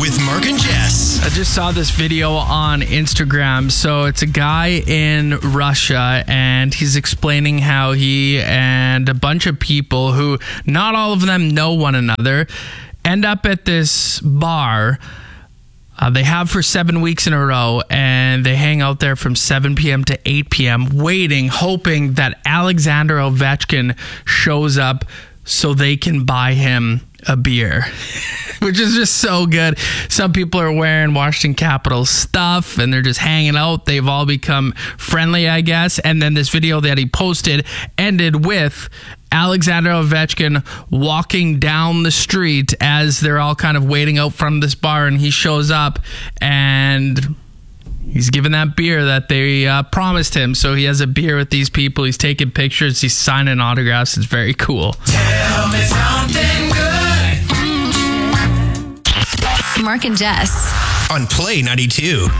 with Mark and Jess. I just saw this video on Instagram. So it's a guy in Russia, and he's explaining how he and a bunch of people who not all of them know one another end up at this bar. They have for 7 weeks in a row, and they hang out there from 7 p.m. to 8 p.m. waiting, hoping that Alexander Ovechkin shows up so they can buy him a beer, which is just so good. Some people are wearing Washington Capitals stuff, and they're just hanging out. They've all become friendly, I guess. And then this video that he posted ended with Alexander Ovechkin walking down the street as they're all kind of waiting out front of this bar, and he shows up and he's given that beer that they promised him. So he has a beer with these people. He's taking pictures. He's signing autographs. It's very cool. Tell me something good. Mark and Jess. On Play 92.